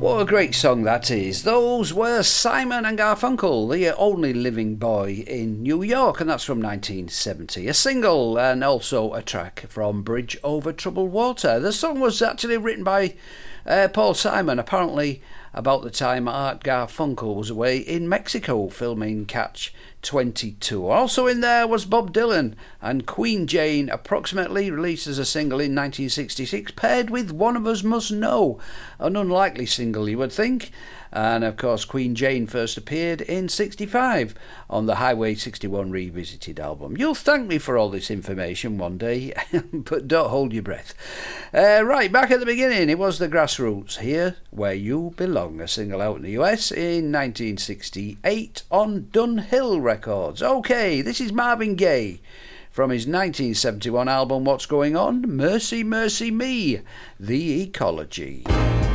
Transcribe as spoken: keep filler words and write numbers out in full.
What a great song that is. Those were Simon and Garfunkel, the only living boy in New York, and that's from nineteen seventy. A single and also a track from Bridge Over Troubled Water. The song was actually written by uh, Paul Simon, apparently about the time Art Garfunkel was away in Mexico filming Catch twenty-two. Also in there was Bob Dylan and Queen Jane, approximately released as a single in nineteen sixty-six, paired with One of Us Must Know, an unlikely single you would think. And of course Queen Jane first appeared in sixty-five on the Highway sixty-one Revisited album. You'll thank me for all this information one day, but don't hold your breath. Uh, right, back at the beginning, it was the Grassroots, Here Where You Belong, a single out in the U S in nineteen sixty-eight on Dunhill Records. Okay, this is Marvin Gaye from his nineteen seventy-one album What's Going On? Mercy, Mercy Me, The Ecology.